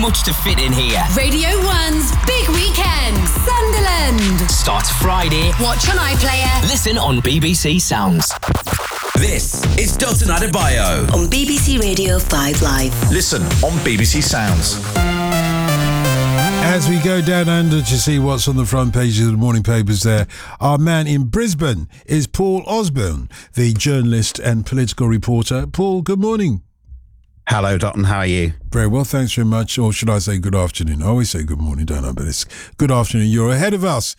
much to fit in here. Radio 1's Big Weekend, Sunderland. Starts Friday. Watch on iPlayer. Listen on BBC Sounds. This is Dalton Adebayo on BBC Radio 5 Live. Listen on BBC Sounds. As we go down under to see what's on the front pages of the morning papers there, our man in Brisbane is Paul Osborne, the journalist and political reporter. Paul, good morning. Hello, Dalton. How are you? Very well, thanks very much. Or should I say good afternoon? I always say good morning, don't I? But it's good afternoon. You're ahead of us.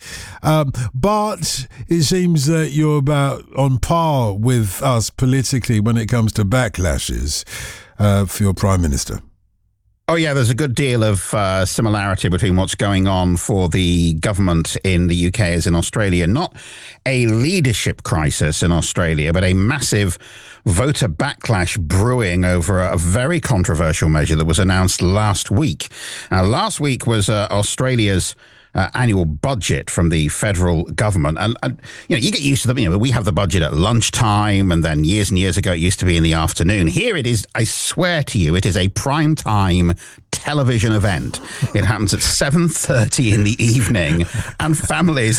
But it seems that you're about on par with us politically when it comes to backlashes for your Prime Minister. Oh, yeah, there's a good deal of similarity between what's going on for the government in the UK as in Australia. Not a leadership crisis in Australia, but a massive voter backlash brewing over a very controversial measure that was announced last week. Last week was Australia's annual budget from the federal government. And you get used to them. We have the budget at lunchtime, and then years and years ago, it used to be in the afternoon. Here it is, I swear to you, it is a prime time television event. It happens at 7:30 in the evening, and families,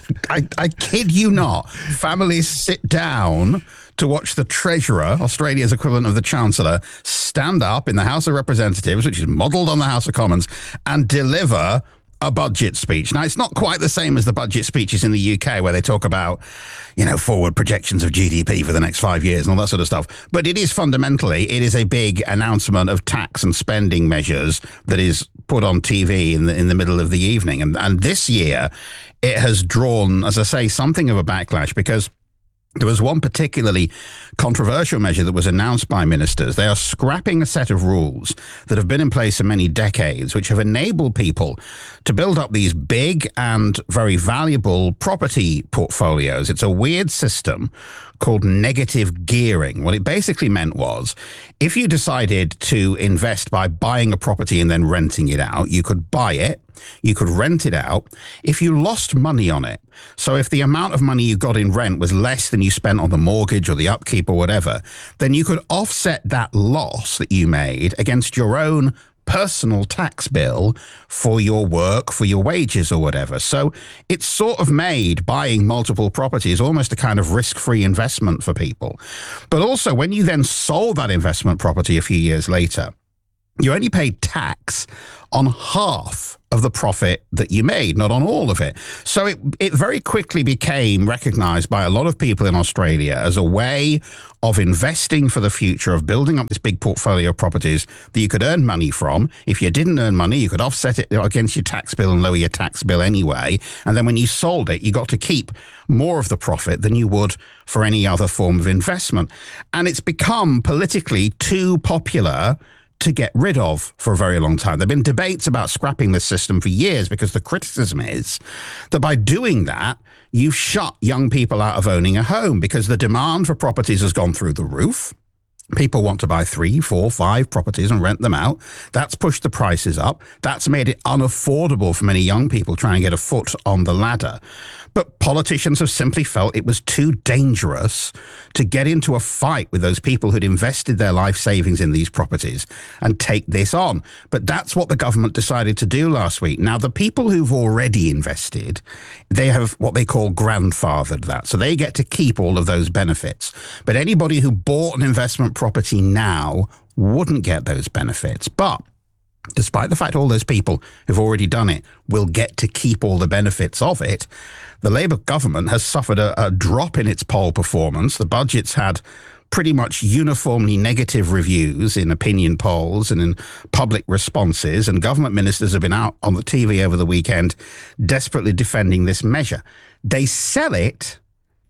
I kid you not, families sit down to watch the Treasurer, Australia's equivalent of the Chancellor, stand up in the House of Representatives, which is modelled on the House of Commons, and deliver a budget speech. Now, it's not quite the same as the budget speeches in the UK where they talk about, forward projections of GDP for the next 5 years and all that sort of stuff. But it is fundamentally, it is a big announcement of tax and spending measures that is put on TV in the middle of the evening. And this year, it has drawn, as I say, something of a backlash because there was one particularly controversial measure that was announced by ministers. They are scrapping a set of rules that have been in place for many decades, which have enabled people to build up these big and very valuable property portfolios. It's a weird system called negative gearing. What it basically meant was if you decided to invest by buying a property and then renting it out, you could buy it, you could rent it out. If you lost money on it, so if the amount of money you got in rent was less than you spent on the mortgage or the upkeep or whatever, then you could offset that loss that you made against your own personal tax bill for your work, for your wages or whatever. So it's sort of made buying multiple properties almost a kind of risk-free investment for people. But also when you then sold that investment property a few years later, you only paid tax on half of the profit that you made, not on all of it. So it very quickly became recognized by a lot of people in Australia as a way of investing for the future, of building up this big portfolio of properties that you could earn money from. If you didn't earn money, you could offset it against your tax bill and lower your tax bill anyway. And then when you sold it, you got to keep more of the profit than you would for any other form of investment. And it's become politically too popular to get rid of for a very long time. There have been debates about scrapping this system for years because the criticism is that by doing that, you've shut young people out of owning a home because the demand for properties has gone through the roof. People want to buy 3, 4, 5 properties and rent them out. That's pushed the prices up. That's made it unaffordable for many young people trying to get a foot on the ladder. But politicians have simply felt it was too dangerous to get into a fight with those people who'd invested their life savings in these properties and take this on. But that's what the government decided to do last week. Now, the people who've already invested, they have what they call grandfathered that. So they get to keep all of those benefits. But anybody who bought an investment property now wouldn't get those benefits. But despite the fact all those people who've already done it will get to keep all the benefits of it, the Labour government has suffered a drop in its poll performance. The budget's had pretty much uniformly negative reviews in opinion polls and in public responses, and government ministers have been out on the TV over the weekend desperately defending this measure. They sell it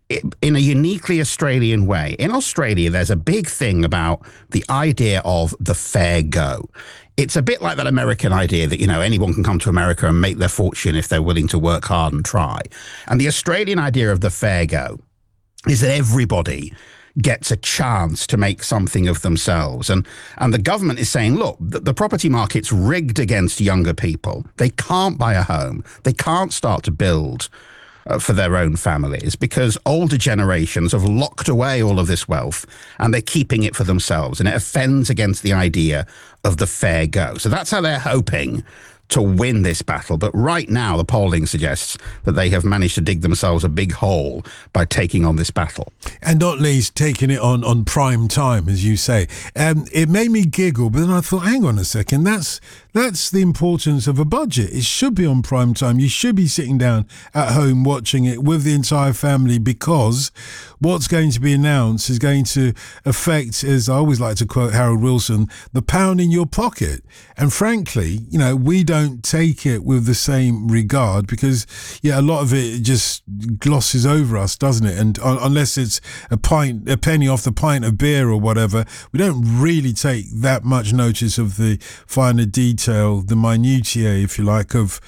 in a uniquely Australian way. In Australia, there's a big thing about the idea of the fair go. It's a bit like that American idea that, anyone can come to America and make their fortune if they're willing to work hard and try. And the Australian idea of the fair go is that everybody gets a chance to make something of themselves. And the government is saying, look, the property market's rigged against younger people. They can't buy a home. They can't start to build for their own families because older generations have locked away all of this wealth and they're keeping it for themselves. And it offends against the idea of the fair go. So that's how they're hoping to win this battle. But right now, the polling suggests that they have managed to dig themselves a big hole by taking on this battle. And not least, taking it on prime time, as you say. It made me giggle, but then I thought, hang on a second, that's the importance of a budget. It should be on prime time. You should be sitting down at home watching it with the entire family, because what's going to be announced is going to affect, as I always like to quote Harold Wilson, the pound in your pocket. And frankly, we don't take it with the same regard, because a lot of it just glosses over us, doesn't it? And unless it's a penny off the pint of beer or whatever, we don't really take that much notice of the finer detail, the minutiae, if you like, of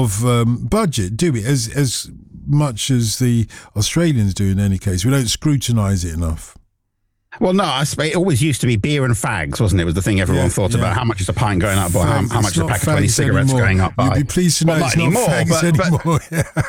budget, do we? As much as the Australians do in any case. We don't scrutinise it enough. Well, no, it always used to be beer and fags, wasn't it? It was the thing everyone thought about. How much is a pint going up by? How much is a pack of 20 cigarettes going up by? You'd be pleased to know it's not fags anymore.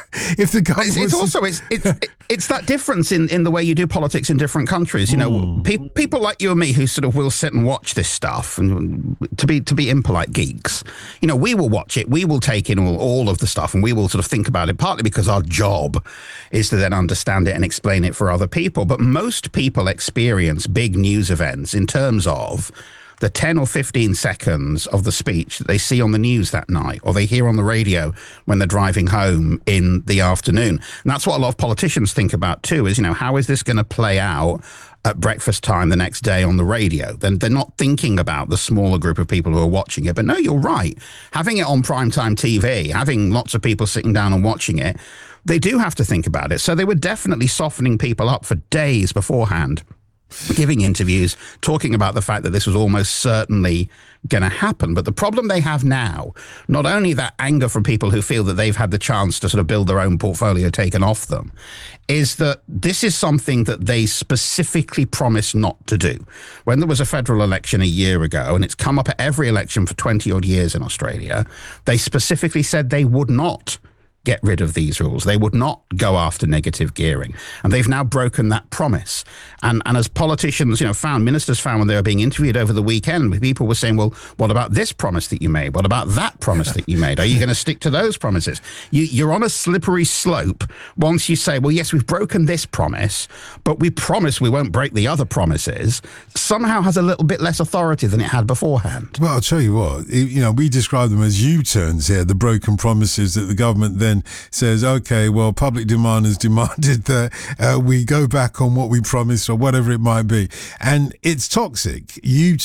If the guy it's also it's that difference in the way you do politics in different countries. People like you and me who sort of will sit and watch this stuff, and to be impolite geeks, we will watch it, we will take in all of the stuff, and we will sort of think about it, partly because our job is to then understand it and explain it for other people. But most people experience big news events in terms of the 10 or 15 seconds of the speech that they see on the news that night, or they hear on the radio when they're driving home in the afternoon. And that's what a lot of politicians think about too, is, how is this going to play out at breakfast time the next day on the radio? Then they're not thinking about the smaller group of people who are watching it. But no, you're right. Having it on primetime TV, having lots of people sitting down and watching it, they do have to think about it. So they were definitely softening people up for days beforehand, giving interviews, talking about the fact that this was almost certainly going to happen. But the problem they have now, not only that anger from people who feel that they've had the chance to sort of build their own portfolio taken off them, is that this is something that they specifically promised not to do. When there was a federal election a year ago, and it's come up at every election for 20 odd years in Australia, they specifically said they would not get rid of these rules. They would not go after negative gearing. And they've now broken that promise. And as politicians, ministers found when they were being interviewed over the weekend, people were saying, well, what about this promise that you made? What about that promise that you made? Are you going to stick to those promises? You're on a slippery slope once you say, well, yes, we've broken this promise, but we promise we won't break the other promises. Somehow has a little bit less authority than it had beforehand. Well, I'll tell you what, we describe them as U-turns here, the broken promises that the government then says, okay, well, public demand has demanded that we go back on what we promised, or whatever it might be. And it's toxic.